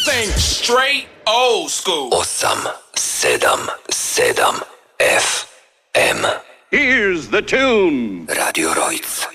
thing straight old school. 877 FM. Here's the tune. Radio Rojc.